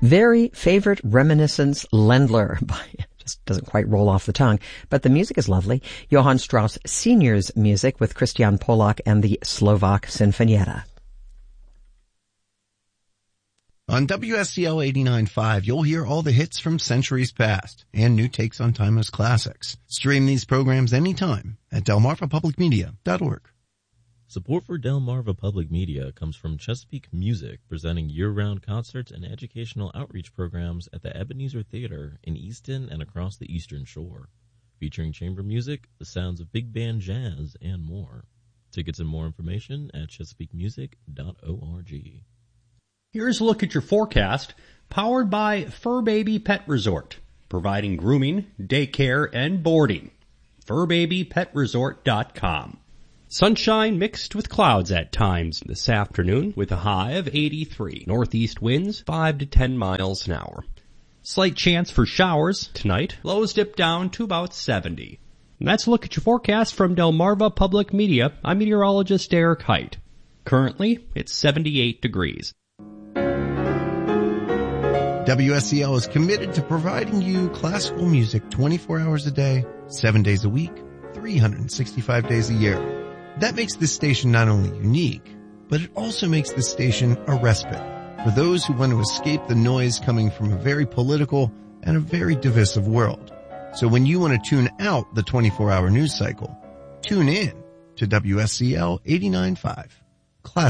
Very Favorite Reminiscence Ländler by, just doesn't quite roll off the tongue, but the music is lovely. Johann Strauss Sr.'s music with Christian Polak and the Slovak Sinfonietta. On WSCL 89.5, you'll hear all the hits from centuries past and new takes on timeless classics. Stream these programs anytime at delmarvapublicmedia.org. Support for Delmarva Public Media comes from Chesapeake Music, presenting year-round concerts and educational outreach programs at the Ebenezer Theater in Easton and across the Eastern Shore, featuring chamber music, the sounds of big band jazz, and more. Tickets and more information at chesapeakemusic.org. Here's a look at your forecast, powered by Fur Baby Pet Resort, providing grooming, daycare, and boarding. FurBabyPetResort.com. Sunshine mixed with clouds at times this afternoon with a high of 83. Northeast winds 5 to 10 miles an hour. Slight chance for showers tonight. Lows dip down to about 70. And that's a look at your forecast from Delmarva Public Media. I'm meteorologist Eric Height. Currently, it's 78 degrees. WSCL is committed to providing you classical music 24 hours a day, 7 days a week, 365 days a year. That makes this station not only unique, but it also makes this station a respite for those who want to escape the noise coming from a very political and a very divisive world. So when you want to tune out the 24-hour news cycle, tune in to WSCL 89.5.